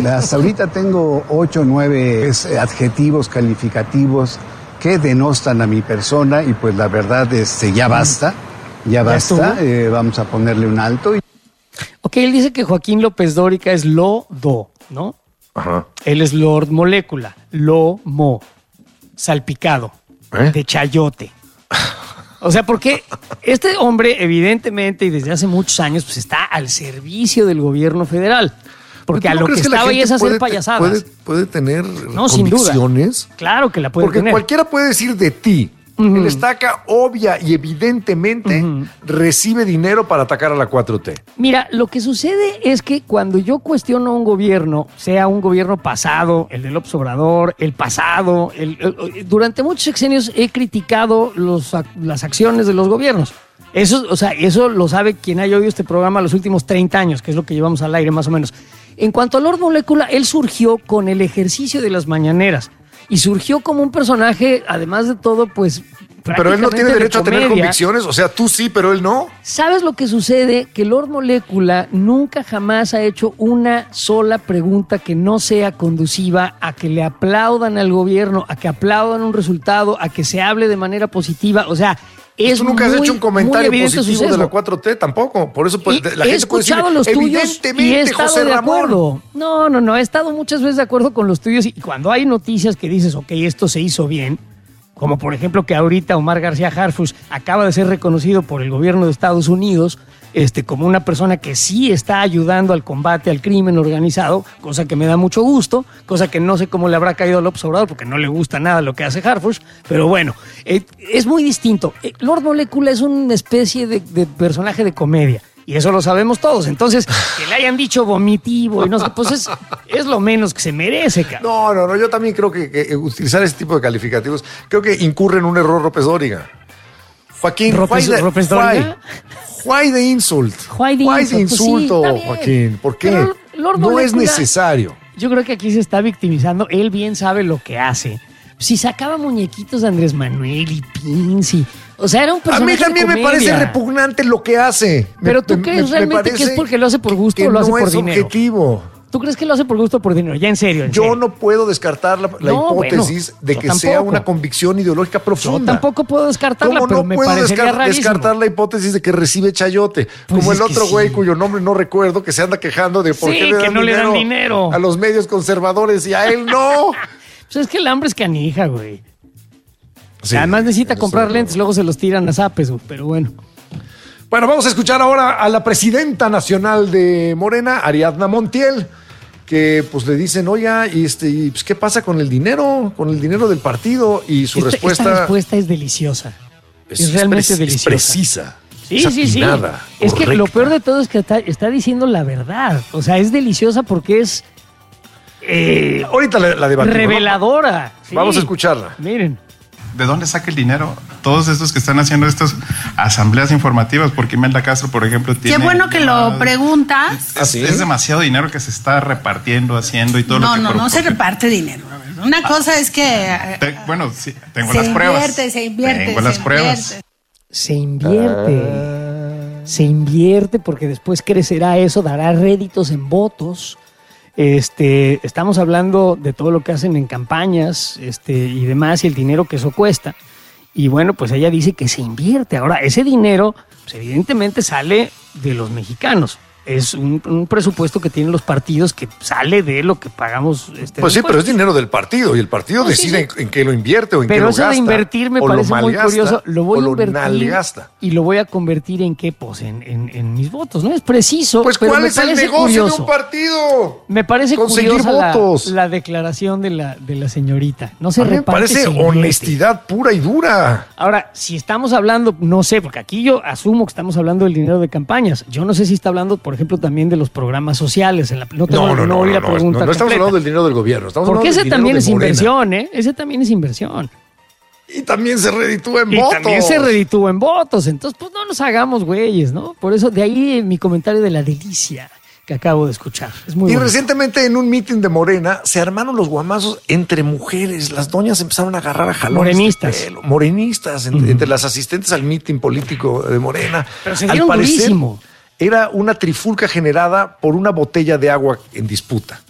Hasta ahorita tengo 8 o 9 adjetivos calificativos que denostan a mi persona y pues la verdad ya basta, vamos a ponerle un alto. Ok, él dice que Joaquín López Dóriga es Lodo, ¿no? Ajá. Él es Lord Molécula, Lomo, salpicado, de chayote. O sea, porque este hombre evidentemente y desde hace muchos años pues está al servicio del gobierno federal. Porque a lo que estaba ahí es hacer payasadas. Puede tener no, convicciones. Sin duda. Claro que la puede tener. Porque cualquiera puede decir de ti. El estaca obvia y evidentemente recibe dinero para atacar a la 4T. Mira, lo que sucede es que cuando yo cuestiono a un gobierno, sea un gobierno pasado, el de López Obrador, el pasado, durante muchos sexenios he criticado las acciones de los gobiernos. Eso lo sabe quien haya oído este programa los últimos 30 años, que es lo que llevamos al aire más o menos. En cuanto a Lord Molécula, él surgió con el ejercicio de las mañaneras. Y surgió como un personaje, además de todo, pues... Pero él no tiene derecho a tener convicciones, o sea, tú sí, pero él no. ¿Sabes lo que sucede? Que Lord Molécula nunca jamás ha hecho una sola pregunta que no sea conduciva a que le aplaudan al gobierno, a que aplaudan un resultado, a que se hable de manera positiva, o sea... Tú nunca has hecho un comentario positivo de la 4T tampoco. Por eso la gente puede decir, los evidentemente, y he estado José de Ramón. Acuerdo. No, he estado muchas veces de acuerdo con los tuyos y cuando hay noticias que dices, ok, esto se hizo bien, como por ejemplo que ahorita Omar García Harfuch acaba de ser reconocido por el gobierno de Estados Unidos como una persona que sí está ayudando al combate al crimen organizado, cosa que me da mucho gusto, cosa que no sé cómo le habrá caído a López Obrador porque no le gusta nada lo que hace Harfuch, pero bueno, es muy distinto. Lord Molécula es una especie de personaje de comedia. Y eso lo sabemos todos. Entonces, que le hayan dicho vomitivo y no sé, pues es lo menos que se merece, cabrón. No, yo también creo que utilizar ese tipo de calificativos, creo que incurre en un error López Dóriga. Joaquín, ¿López Dóriga? Why the insult? Why the insulto, pues sí, Joaquín? ¿Por qué? Lord no Molécula, es necesario. Yo creo que aquí se está victimizando. Él bien sabe lo que hace. Si sacaba muñequitos de Andrés Manuel y pins y... O sea, era un personaje. A mí también me parece repugnante lo que hace. Pero ¿tú crees realmente que es porque lo hace por gusto o lo hace por dinero? No es objetivo. ¿Tú crees que lo hace por gusto o por dinero? Ya en serio. Yo no puedo descartar la hipótesis de que sea una convicción ideológica profunda. Yo tampoco puedo descartarla, pero me parecería rarísimo. Descartar la hipótesis de que recibe chayote. Pues como el otro güey cuyo nombre no recuerdo, que se anda quejando de por qué le dan dinero a los medios conservadores y a él no. Pues es que el hambre es canija, güey. Sí, además necesita comprar lentes, luego se los tiran a zapes, pero bueno. Bueno, vamos a escuchar ahora a la presidenta nacional de Morena, Ariadna Montiel, que pues le dicen, oiga, y pues, ¿qué pasa con el dinero del partido? Y su respuesta... Esta respuesta es deliciosa. Es realmente deliciosa. Es precisa. Sí. Es que lo peor de todo es que está diciendo la verdad. O sea, es deliciosa porque es... ahorita la debatimos, reveladora. ¿no? Sí. Vamos a escucharla. Miren. ¿De dónde saca el dinero? Todos estos que están haciendo estas asambleas informativas, porque Imelda Castro, por ejemplo, tiene... Qué bueno que lo preguntas. Es demasiado dinero que se está repartiendo, haciendo y todo lo que... No se reparte dinero. Una cosa es que... sí, tengo las pruebas. Se invierte. Tengo las pruebas. Se invierte porque después crecerá eso, dará réditos en votos. Estamos hablando de todo lo que hacen en campañas y demás y el dinero que eso cuesta. Y bueno, pues ella dice que se invierte. Ahora, ese dinero, pues evidentemente sale de los mexicanos. Es un presupuesto que tienen los partidos que sale de lo que pagamos. Pues sí, pero es dinero del partido y el partido decide en qué lo invierte o en qué lo gasta. Pero eso de invertir me parece muy curioso. Lo voy a invertir y lo voy a convertir en qué, pues en mis votos. No es preciso. Pues pero ¿cuál es el negocio de un partido? Me parece conseguir votos. La declaración de la señorita. No se reparte. Me parece honestidad pura y dura. Ahora, si estamos hablando, no sé, porque aquí yo asumo que estamos hablando del dinero de campañas. Yo no sé si está hablando, por ejemplo, también de los programas sociales. No estamos hablando del dinero del gobierno. Porque ese también es inversión, ¿eh? Ese también es inversión. Y también se reditúa en votos. Entonces, pues no nos hagamos güeyes, ¿no? Por eso, de ahí mi comentario de la delicia que acabo de escuchar. Es muy bonito. Recientemente en un mitin de Morena se armaron los guamazos entre mujeres. Las doñas empezaron a agarrar a jalones. Morenistas. Entre las asistentes al mitin político de Morena. Pero se dieron durísimo. Era una trifulca generada por una botella de agua en disputa.